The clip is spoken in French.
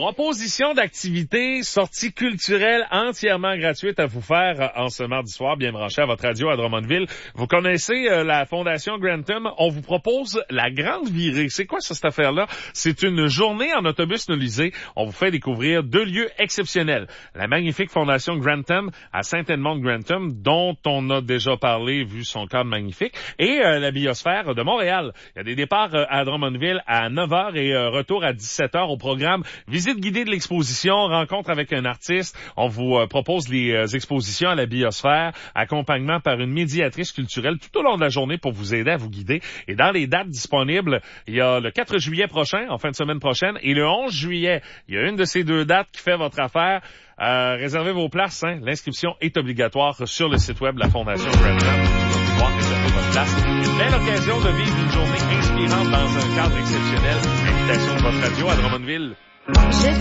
Proposition d'activité, sortie culturelle entièrement gratuite à vous faire en ce mardi soir, bien branché à votre radio à Drummondville. Vous connaissez la Fondation Grantham, on vous propose la Grande Virée. C'est quoi ça, cette affaire-là? C'est une journée en autobus nolisé. On vous fait découvrir 2 lieux exceptionnels. La magnifique Fondation Grantham à Saint-Edmond-Grantham, dont on a déjà parlé, vu son cadre magnifique, et la biosphère de Montréal. Il y a des départs à Drummondville à 9h et retour à 17h au programme. Visite guidée de l'exposition, rencontre avec un artiste. On vous propose les expositions à la biosphère, accompagnement par une médiatrice culturelle tout au long de la journée pour vous aider à vous guider. Et dans les dates disponibles, il y a le 4 juillet prochain, en fin de semaine prochaine, et le 11 juillet. Il y a une de ces 2 dates qui fait votre affaire. Réservez vos places. L'inscription est obligatoire sur le site web de la Fondation Grantham. Vous allez pouvoir réserver votre place. Une belle occasion de vivre une journée inspirante dans un cadre exceptionnel. Invitation de votre radio à Drummondville.